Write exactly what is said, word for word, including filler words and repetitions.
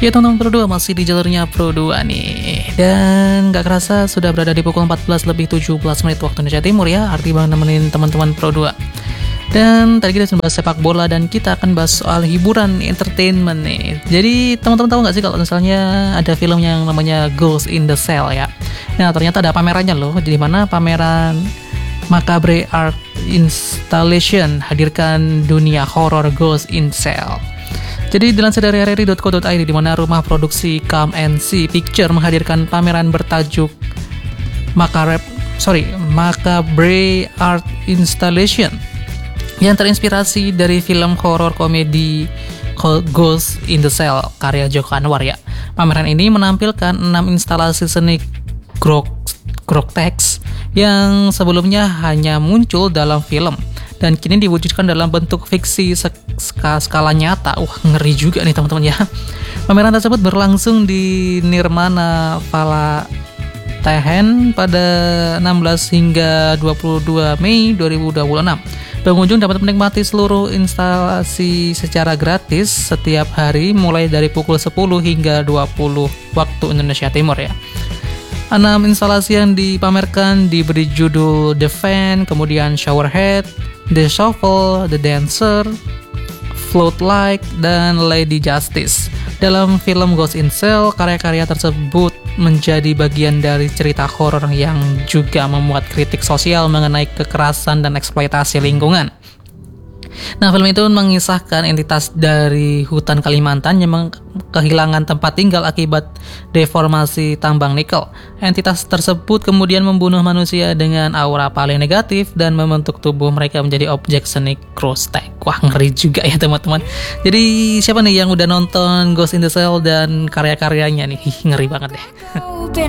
Ya teman-teman Pro dua, masih di jalurnya Pro dua nih. Dan gak kerasa sudah berada di pukul empat belas lebih tujuh belas menit waktu Indonesia Timur ya. Arti banget nemenin teman-teman Pro dua. Dan tadi kita sudah bahas sepak bola dan kita akan bahas soal hiburan, entertainment nih. Jadi teman-teman tahu gak sih kalau misalnya ada film yang namanya Ghost in the Shell ya. Nah ternyata ada pamerannya loh. Di mana pameran Macabre Art Installation hadirkan dunia horor Ghost in Shell. Jadi dilansir dari r r i dot co dot i d, di mana rumah produksi Come and See Picture menghadirkan pameran bertajuk Macabre, sorry, Macabre Art Installation yang terinspirasi dari film horor komedi Ghost in the Shell karya Joko Anwar ya. Pameran ini menampilkan enam instalasi seni grok groteks yang sebelumnya hanya muncul dalam film dan kini diwujudkan dalam bentuk fiksi skala nyata. Wah, ngeri juga nih teman-teman ya. Pameran tersebut berlangsung di Nirmana Palatain pada enam belas hingga dua puluh dua Mei dua ribu dua puluh enam. Pengunjung dapat menikmati seluruh instalasi secara gratis setiap hari mulai dari pukul sepuluh hingga dua puluh waktu Indonesia Timur ya. Enam instalasi yang dipamerkan diberi judul The Fan, kemudian Showerhead, The Shuffle, The Dancer, Float Like, dan Lady Justice. Dalam film Ghost in Shell, karya-karya tersebut menjadi bagian dari cerita horor yang juga memuat kritik sosial mengenai kekerasan dan eksploitasi lingkungan. Nah, film itu mengisahkan entitas dari hutan Kalimantan yang kehilangan tempat tinggal akibat deformasi tambang nikel. Entitas tersebut kemudian membunuh manusia dengan aura paling negatif dan membentuk tubuh mereka menjadi objek seni grottek. Wah, ngeri juga ya teman-teman. Jadi siapa nih yang udah nonton Ghost in the Shell dan karya-karyanya nih? Ngeri banget deh.